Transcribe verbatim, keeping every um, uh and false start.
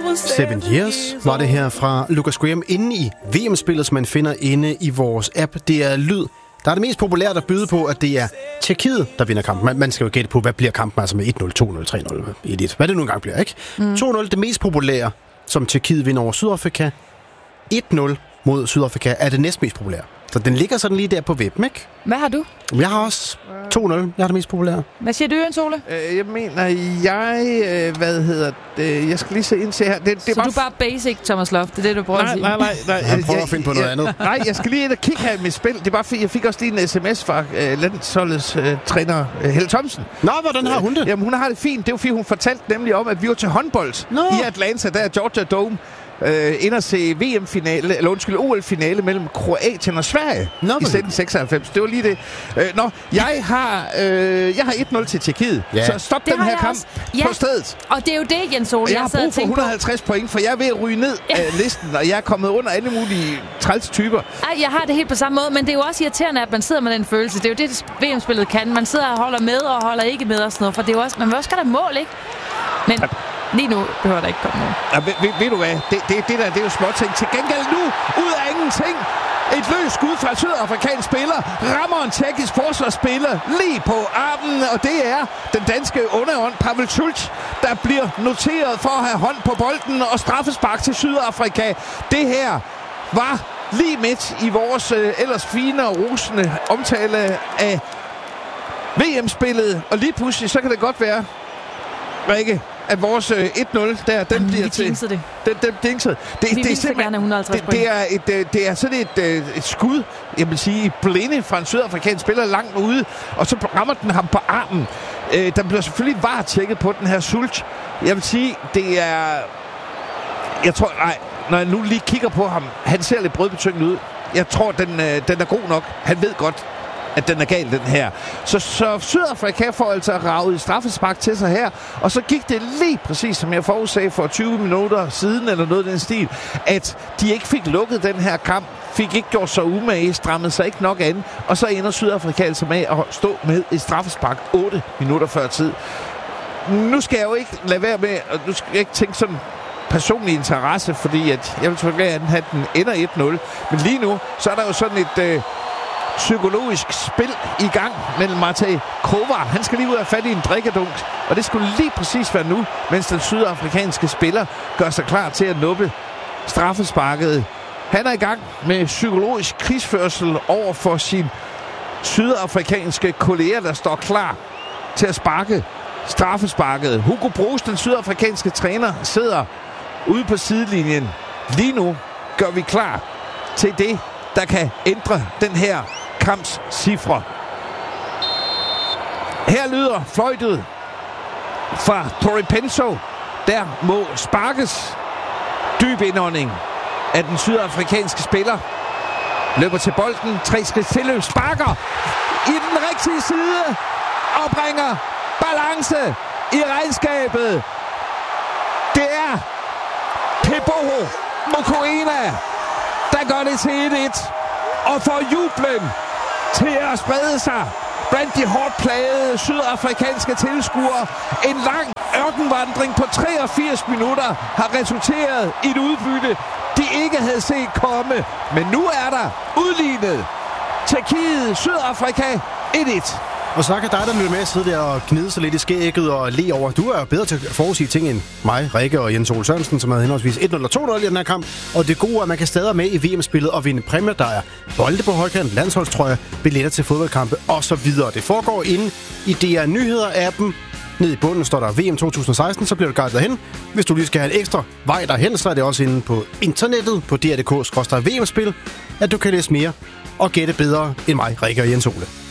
Seven Years var det her fra Lucas Graham inde i V M-spillet, som man finder inde i vores app. Det er lyd, der er det mest populære at byde på, at det er Tjekkiet, der vinder kampen. Man, man skal jo gætte på, hvad bliver kampen altså med et nul, to nul, tre nul, et et. Hvad det nu engang bliver, ikke? Mm. to nul, det mest populære, som Tjekkiet vinder over Sydafrika. et nul mod Sydafrika er det næstmest populære. Så den ligger sådan lige der på vippen, ikke? Hvad har du? Jeg har også to nul. Jeg har det mest populære. Hvad siger du, Jens Ole? Øh, jeg mener, jeg... Øh, hvad hedder det? Jeg skal lige se ind til her. Det, det så er bare... du er bare basic, Thomas Loft? Det er det, du prøver nej, at sige? Nej, nej, nej. Han prøver jeg, at finde på noget jeg, andet. Nej, jeg skal lige ind og kigge her i mit spil. Det er bare fordi, jeg fik også lige en sms fra øh, landsholdets øh, træner, øh, Helle Thomsen. Nå, hvordan har hun det? Øh, jamen, hun har det fint. Det er jo fordi, hun fortalte nemlig om, at vi var til håndbold Nå. i Atlanta, der er Georgia Dome. Øh, ind at se V M-finale, eller undskyld, O L-finale mellem Kroatien og Sverige Nå, i nitten seksoghalvfems. Det var lige det. Øh, nå, jeg har, øh, jeg har et nul til Tjekkiet, ja. Så stop det den her kamp ja. på stedet. Og det er jo det, Jens Ole, jeg, jeg har har brug for et hundrede og halvtreds på. point, for jeg er ved at ryge ned af listen, og jeg er kommet under alle mulige træls typer. Ej, jeg har det helt på samme måde, men det er jo også irriterende, at man sidder med den følelse. Det er jo det, V M-spillet kan. Man sidder og holder med og holder ikke med og sådan noget, for det er jo også, man vil også gerne have mål, ikke? Men lige nu behøver der ikke komme nogen. Ja, ved, ved, ved du hvad? Det, det, det der, det er jo småting. Til gengæld nu, ud af ingenting. Et løst skud fra sydafrikansk spiller. Rammer en tjekkisk forsvarsspiller lige på armen. Og det er den danske underånd, Pavel Schulz, der bliver noteret for at have hånd på bolden og straffespark til Sydafrika. Det her var lige midt i vores øh, ellers fine og rosende omtale af V M-spillet. Og lige pludselig, så kan det godt være, Rikke, at vores øh, et nul der, den Jamen, bliver vi til... jinxede det. Den, den jinxede. Det, vi det, vil så gerne have et hundrede og halvtreds det, det, er et, øh, det er sådan et, øh, et skud, jeg vil sige, i blinde fra en sydafrikansk spiller langt ude, og så rammer den ham på armen. Øh, der bliver selvfølgelig varetjekket på den her Schulz. Jeg vil sige, det er... Jeg tror, nej, når jeg nu lige kigger på ham, han ser lidt brødbetynget ud. Jeg tror, den, øh, den er god nok. Han ved godt, at den er gal, den her. Så, så Sydafrika får altså ravet et straffespark til sig her, og så gik det lige præcis, som jeg forudsagde for tyve minutter siden, eller noget af den stil, at de ikke fik lukket den her kamp, fik ikke gjort sig umage, strammede sig ikke nok an, og så ender Sydafrika altså med at stå med et straffespark otte minutter før tid. Nu skal jeg jo ikke lade være med, og nu skal jeg ikke tænke sådan personlig interesse, fordi at jeg vil selvfølgelig gerne have, at den ender et nul, men lige nu, så er der jo sådan et øh, psykologisk spil i gang mellem Matej Kovar. Han skal lige ud og have fat i en drikkedunk, og det skulle lige præcis være nu, mens den sydafrikanske spiller gør sig klar til at nuppe straffesparket. Han er i gang med psykologisk krigsførsel over for sin sydafrikanske kolleger, der står klar til at sparke straffesparket. Hugo Broos, den sydafrikanske træner, sidder ude på sidelinjen. Lige nu gør vi klar til det, der kan ændre den her kamps cifre. Her lyder fløjtet fra Tori Penso. Der må sparkes. Dyb indånding af den sydafrikanske spiller. Løber til bolden. Tre skridt tilløb. Sparker i den rigtige side. Og bringer balance i regnskabet. Det er Teboho Mokoena, der gør det til et et. Og får jublen til at sprede sig blandt de hårdt plagede sydafrikanske tilskuere. En lang ørkenvandring på treogfirs minutter har resulteret i et udbytte, de ikke havde set komme. Men nu er der udlignet. Tjekkiet, Sydafrika et et. Og så kan dig, der lytter med at sidde der og gnide sig lidt i skægget og le over. Du er jo bedre til at forudsige ting end mig, Rikke og Jens Ole Sørensen, som havde henholdsvis et nul og to nul i den her kamp. Og det gode er, at man kan stadig med i V M-spillet og vinde præmier, der er bolde på højkant, landsholdstrøjer, billetter til fodboldkampe osv. Det foregår inde i D R Nyheder-appen. Nede i bunden står der V M to tusind og seksten, så bliver du guidet derhen. Hvis du lige skal have en ekstra vej derhen, så er det også inde på internettet på d r punktum d k skråstreg v m spil, at du kan læse mere og gætte bedre end mig, Rikke og Jens Ole.